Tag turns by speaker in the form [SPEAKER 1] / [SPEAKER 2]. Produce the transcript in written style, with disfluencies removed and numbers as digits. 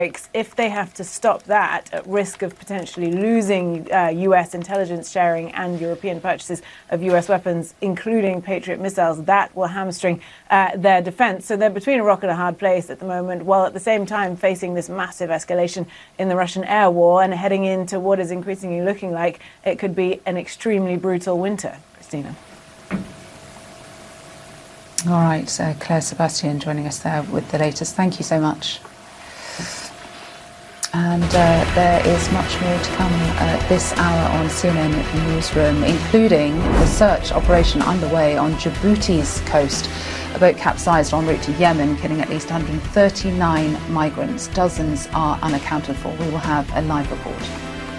[SPEAKER 1] if they have to stop that at risk of potentially losing US intelligence sharing and European purchases of US weapons, including Patriot missiles, that will hamstring their defense. So they're between a rock and a hard place at the moment, while at the same time facing this massive escalation in the Russian air war and heading into what is increasingly looking like it could be an extremely brutal winter. Christina.
[SPEAKER 2] All right, Claire Sebastian joining us there with the latest. Thank you so much. And there is much more to come this hour on CNN Newsroom, including the search operation underway on Djibouti's coast. A boat capsized en route to Yemen, killing at least 139 migrants. Dozens are unaccounted for. We will have a live report.